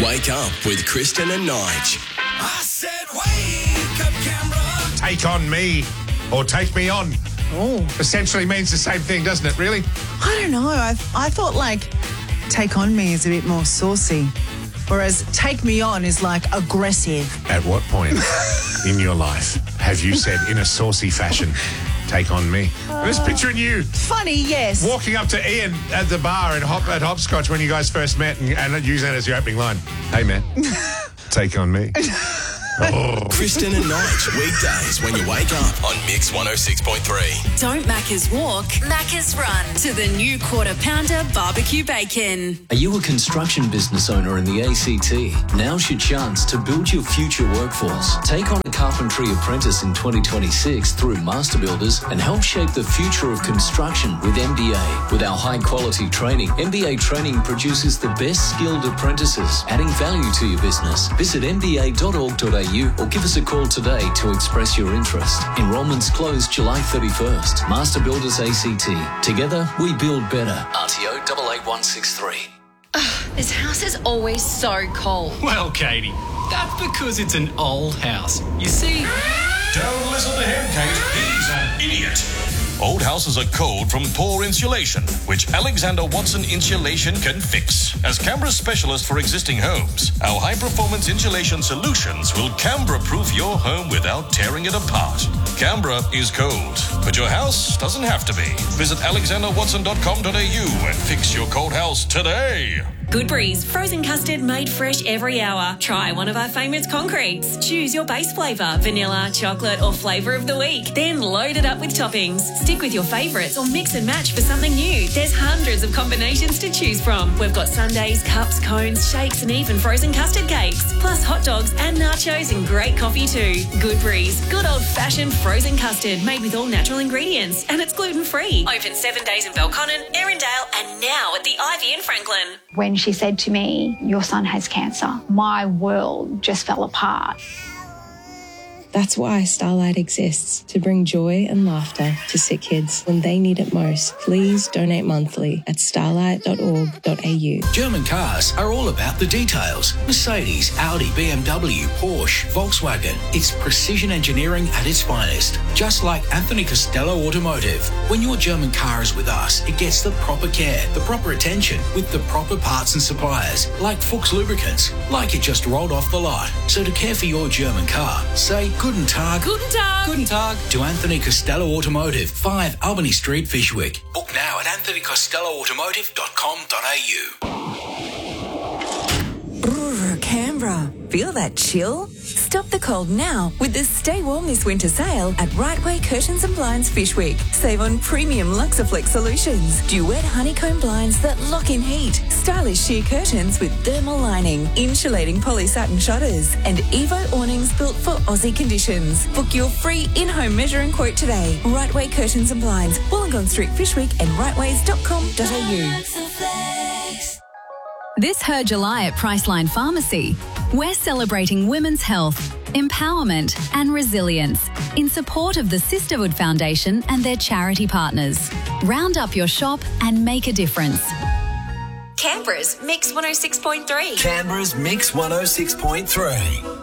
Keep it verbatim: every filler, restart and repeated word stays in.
Wake up with Kristen and Nige. I said wake up, Canberra. Take on me or take me on. Oh. Essentially means the same thing, doesn't it, really? I don't know. I, I thought, like, take on me is a bit more saucy, whereas take me on is, like, aggressive. At what point in your life have you said in a saucy fashion, take on me? I'm just picturing you Funny, yes. walking up to Ian at the bar at, Hop, at Hopscotch when you guys first met and, and using that as your opening line. Hey, man, take on me. Oh. Kristen and Nige, weekdays when you wake up on Mix one oh six point three. Don't Macca's walk, Macca's run to the new Quarter Pounder barbecue bacon. Are you a construction business owner in the A C T? Now's your chance to build your future workforce. Take on a carpentry apprentice in twenty twenty-six through Master Builders and help shape the future of construction with M B A. With our high-quality training, M B A Training produces the best skilled apprentices, adding value to your business. Visit m b a dot org dot a u or give us a call today to express your interest. Enrolments close July thirty-first. Master Builders A C T. Together, we build better. R T O eight eight one six three. This house is always so cold. Well, Katie, that's because it's an old house. You see... Don't listen to him, Kate. He's an idiot. Old houses are cold from poor insulation, which Alexander Watson Insulation can fix. As Canberra's specialist for existing homes, our high-performance insulation solutions will Canberra-proof your home without tearing it apart. Canberra is cold, but your house doesn't have to be. Visit alexander watson dot com dot a u and fix your cold house today. Goodberry's frozen custard made fresh every hour. Try one of our favourite concretes. Choose your base flavour, vanilla, chocolate or flavour of the week. Then load it up with toppings. Stick with your favourites or mix and match for something new. There's hundreds of combinations to choose from. We've got sundaes, cups, cones, shakes and even frozen custard cakes. Plus hot dogs and nachos and great coffee too. Goodberry's, good old-fashioned frozen custard made with all natural ingredients. And it's gluten-free. Open seven days in Belconnen, Erindale and now at the Ivy in Franklin. When she said to me, your son has cancer, my world just fell apart. That's why Starlight exists, to bring joy and laughter to sick kids when they need it most. Please donate monthly at starlight dot org dot a u. German cars are all about the details. Mercedes, Audi, B M W, Porsche, Volkswagen. It's precision engineering at its finest. Just like Anthony Costello Automotive. When your German car is with us, it gets the proper care, the proper attention, with the proper parts and suppliers, like Fuchs Lubricants, like it just rolled off the lot. So to care for your German car, say Guten Tag. Guten Tag. Guten Tag to Anthony Costello Automotive, five Albany Street, Fishwick. Book now at anthony costello automotive dot com dot a u. Brrr, Canberra. Feel that chill? Stop the cold now with the Stay Warm This Winter sale at Right Way Curtains and Blinds Fishwick. Save on premium Luxaflex solutions, duet honeycomb blinds that lock in heat, stylish sheer curtains with thermal lining, insulating poly satin shutters, and Evo awnings built for Aussie conditions. Book your free in-home measure and quote today. Right Way Curtains and Blinds, Wollongong Street, Fishwick, and rightways dot com dot a u. This Her July at Priceline Pharmacy, we're celebrating women's health, empowerment and resilience in support of the Sisterhood Foundation and their charity partners. Round up your shop and make a difference. Canberra's Mix one oh six point three. Canberra's Mix one oh six point three.